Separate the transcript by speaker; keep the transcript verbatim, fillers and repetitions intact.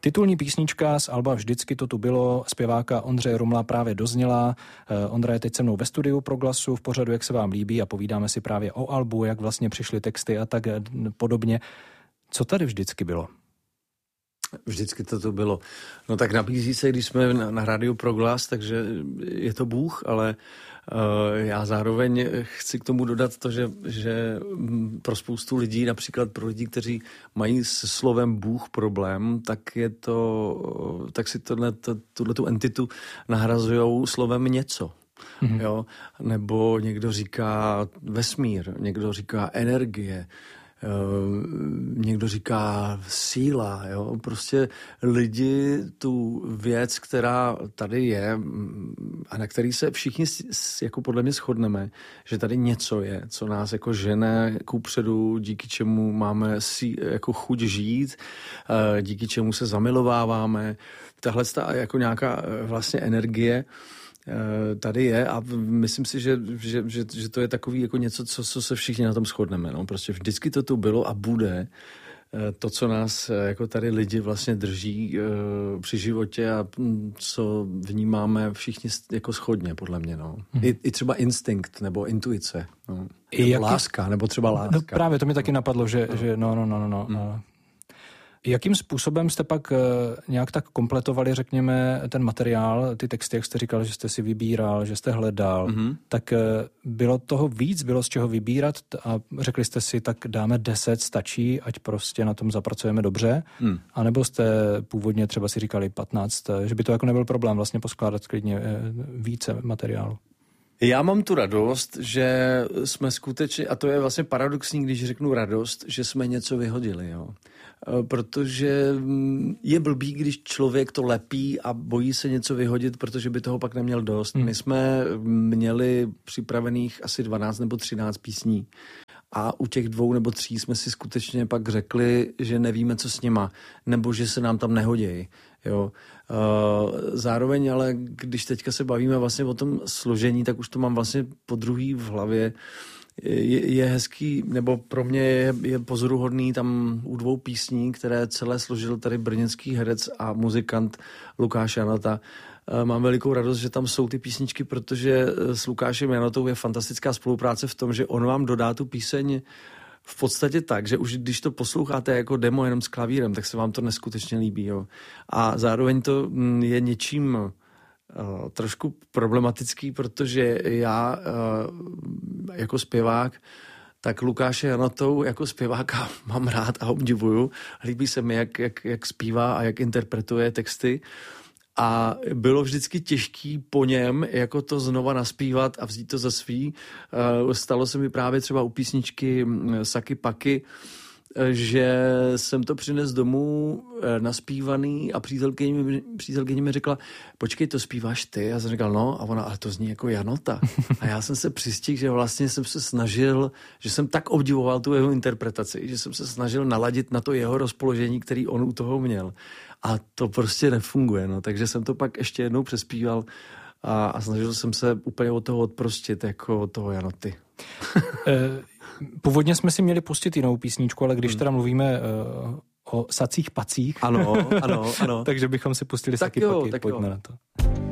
Speaker 1: Titulní písnička z alba Vždycky to tu bylo zpěváka Ondřeje Rumla právě dozněla. Ondra je teď se mnou ve studiu Proglasu v pořadu Jak se vám líbí a povídáme si právě o albu, jak vlastně přišly texty a tak podobně. Co tady vždycky bylo?
Speaker 2: Vždycky to tu bylo. No tak nabízí se, když jsme na, na rádiu Proglas, takže je to Bůh, ale uh, já zároveň chci k tomu dodat to, že, že pro spoustu lidí, například pro lidi, kteří mají s slovem Bůh problém, tak je to, tak si tohle, to, tuhletu entitu nahrazujou slovem něco. Mm-hmm. Jo? Nebo někdo říká vesmír, někdo říká energie, někdo říká síla, jo, prostě lidi tu věc, která tady je a na který se všichni jako podle mě shodneme, že tady něco je, co nás jako žene kupředu, díky čemu máme si, jako chuť žít, díky čemu se zamilováváme, tahle jako nějaká vlastně energie tady je a myslím si, že, že, že, že to je takový jako něco, co, co se všichni na tom shodneme. No. Prostě vždycky to tu bylo a bude to, co nás jako tady lidi vlastně drží uh, při životě a co vnímáme všichni jako shodně, podle mě. No. Hmm. I, I třeba instinkt nebo intuice. No. Nebo jaký... láska, nebo třeba láska.
Speaker 1: No, právě to mi taky napadlo, že no, že no, no, no, no. Hmm. no. Jakým způsobem jste pak nějak tak kompletovali, řekněme, ten materiál, ty texty, jak jste říkal, že jste si vybíral, že jste hledal, mm-hmm. tak bylo toho víc, bylo z čeho vybírat a řekli jste si, tak dáme deset, stačí, ať prostě na tom zapracujeme dobře, mm. a nebo jste původně třeba si říkali patnáct, že by to jako nebyl problém vlastně poskládat klidně více materiálu?
Speaker 2: Já mám tu radost, že jsme skutečně, a to je vlastně paradoxní, když řeknu radost, že jsme něco vyhodili, jo. Protože je blbý, když člověk to lepí a bojí se něco vyhodit, protože by toho pak neměl dost. Hmm. My jsme měli připravených asi dvanáct nebo třináct písní a u těch dvou nebo tří jsme si skutečně pak řekli, že nevíme, co s nima, nebo že se nám tam nehodějí. Jo. Zároveň ale, když teďka se bavíme vlastně o tom složení, tak už to mám vlastně po druhý v hlavě. Je, je hezký, nebo pro mě je, je pozoruhodný tam u dvou písní, které celé složil tady brněnský herec a muzikant Lukáš Janota. Mám velikou radost, že tam jsou ty písničky, protože s Lukášem Janotou je fantastická spolupráce v tom, že on vám dodá tu píseň v podstatě tak, že už když to posloucháte jako demo jenom s klavírem, tak se vám to neskutečně líbí. Jo. A zároveň to je něčím Uh, trošku problematický, protože já uh, jako zpěvák, tak Lukáše Janotou jako zpěváka mám rád a obdivuju. Líbí se mi, jak, jak, jak zpívá a jak interpretuje texty. A bylo vždycky těžký po něm jako to znova naspívat a vzít to za svý. Uh, stalo se mi právě třeba u písničky Saky Paky, že jsem to přines domů naspívaný a přítelkyně, přítelkyně mi řekla, počkej, to zpíváš ty? Já jsem říkal, no, a ona, ale to zní jako Janota. A já jsem se přistihl, že vlastně jsem se snažil, že jsem tak obdivoval tu jeho interpretaci, že jsem se snažil naladit na to jeho rozpoložení, který on u toho měl. A to prostě nefunguje, no, takže jsem to pak ještě jednou přespíval a, a snažil jsem se úplně od toho odprostit, jako od toho Janoty.
Speaker 1: Původně jsme si měli pustit jinou písničku, ale když hmm. teda mluvíme uh, o sacích pacích,
Speaker 2: ano, ano, ano.
Speaker 1: takže bychom si pustili
Speaker 2: tak
Speaker 1: Saky
Speaker 2: jo,
Speaker 1: Paky,
Speaker 2: tak
Speaker 1: pojďme
Speaker 2: jo.
Speaker 1: na to.